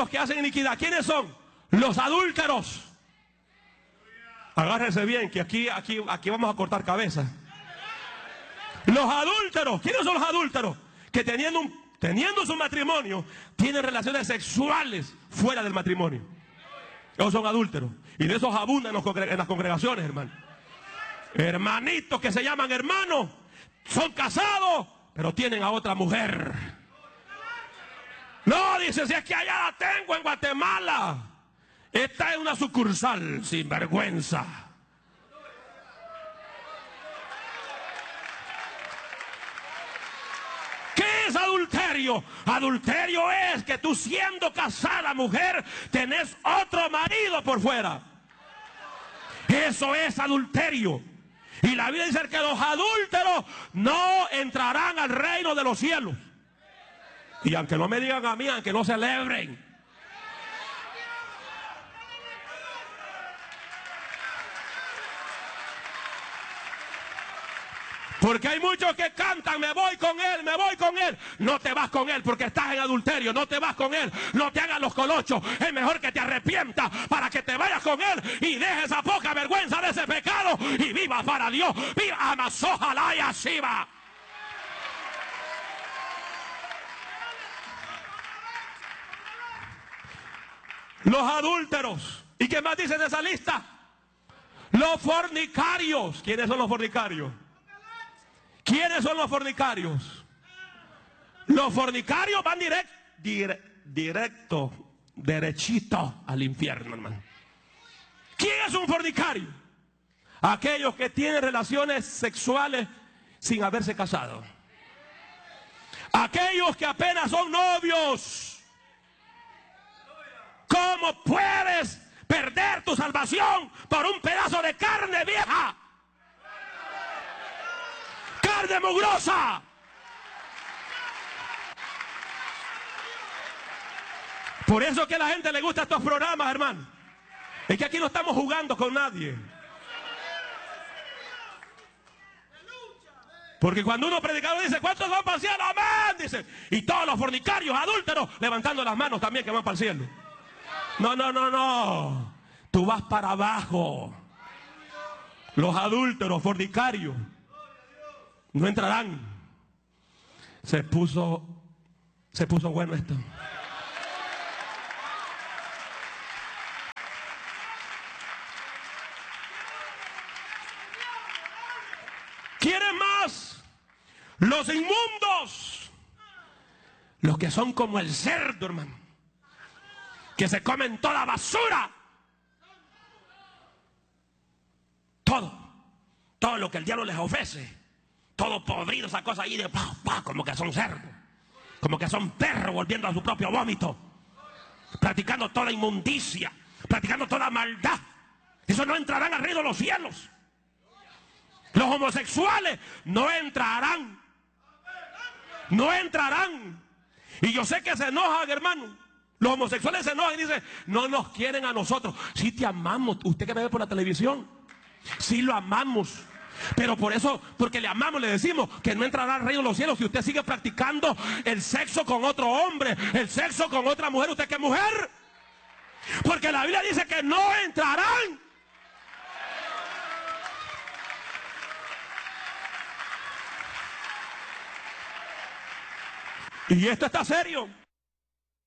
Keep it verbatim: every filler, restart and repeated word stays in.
los que hacen iniquidad. ¿Quiénes son? Los adúlteros. Agárrense bien, que aquí, aquí, aquí vamos a cortar cabezas. Los adúlteros. ¿Quiénes son los adúlteros? Que teniendo, un, teniendo su matrimonio, tienen relaciones sexuales fuera del matrimonio. Esos son adúlteros. Y de esos abundan en las congregaciones, hermano. Hermanitos que se llaman hermanos, son casados, pero tienen a otra mujer. No, dice, si es que allá la tengo en Guatemala. Esta es una sucursal, sin vergüenza. ¿Qué es adulterio? Adulterio es que tú, siendo casada mujer, tenés otro marido por fuera. Eso es adulterio. Y la Biblia dice que los adúlteros no entrarán al reino de los cielos. Y aunque no me digan a mí, aunque no celebren. Porque hay muchos que cantan, me voy con él, me voy con él. No te vas con él porque estás en adulterio. No te vas con él, no te hagas los colochos. Es mejor que te arrepientas para que te vayas con él y dejes esa poca vergüenza de ese pecado y vivas para Dios. Viva Amazojalá y Ashiva. Los adúlteros. ¿Y qué más dice de esa lista? Los fornicarios. ¿Quiénes son los fornicarios? ¿Quiénes son los fornicarios? Los fornicarios van direct, dire, directo, derechito al infierno, hermano. ¿Quién es un fornicario? Aquellos que tienen relaciones sexuales sin haberse casado. Aquellos que apenas son novios. ¿Cómo puedes perder tu salvación por un pedazo de carne vieja? Carne mugrosa. Por eso que a la gente le gusta estos programas, hermano. Es que aquí no estamos jugando con nadie. Porque cuando uno predicador dice, ¿cuántos van para el cielo? Amén, dice. Y todos los fornicarios, adúlteros, levantando las manos también que van para el cielo. No, no, no, no. Tú vas para abajo. Los adúlteros, fornicarios, no entrarán. Se puso, se puso bueno esto. ¿Quieren más? Los inmundos. Los que son como el cerdo, hermano. Que se comen toda basura. Todo. Todo lo que el diablo les ofrece. Todo podrido, esa cosa ahí de pa, pa, como que son cerdos. Como que son perros volviendo a su propio vómito. Practicando toda inmundicia. Practicando toda maldad. Eso no entrarán al reino de los cielos. Los homosexuales no entrarán. No entrarán. Y yo sé que se enojan, hermano. Los homosexuales se enojan y dicen, no nos quieren a nosotros. Sí te amamos. Usted que me ve por la televisión. Sí lo amamos. Pero por eso, porque le amamos, le decimos que no entrará al reino de los cielos si usted sigue practicando el sexo con otro hombre, el sexo con otra mujer. ¿Usted qué mujer? Porque la Biblia dice que no entrarán. Y esto está serio.